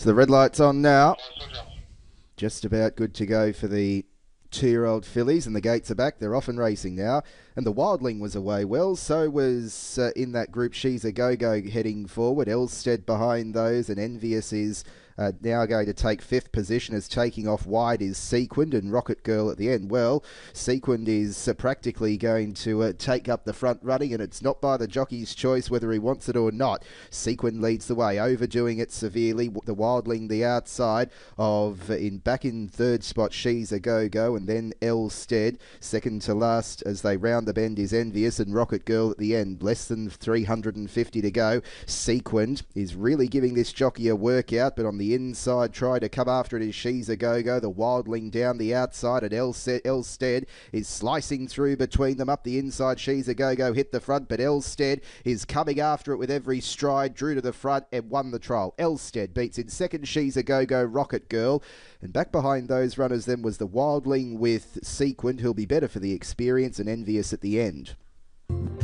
So the red light's on now. Just about good to go for the 2-year-old fillies, and the gates are back. They're off and racing now. And the Wildling was away well. So was in that group She's a Go-Go heading forward. Elstead behind those, and Envious is now going to take fifth position as taking off wide is Sequined and Rocket Girl at the end. Well, Sequined is practically going to take up the front running, and it's not by the jockey's choice whether he wants it or not. Sequined leads the way, overdoing it severely. The Wildling the outside of back in third spot She's a Go-Go, and then Elstead second to last as they round the bend is Envious, and Rocket Girl at the end. Less than 350 to go. Sequined is really giving this jockey a workout, but on the inside try to come after it is She's a Go-Go. The Wildling down the outside, and Elstead is slicing through between them. Up the inside She's a Go-Go hit the front, but Elstead is coming after it with every stride, drew to the front and won the trial. Elstead beats in second She's a Go-Go, Rocket Girl, and back behind those runners then was the Wildling with Sequined, who'll be better for the experience, and Envious at the end.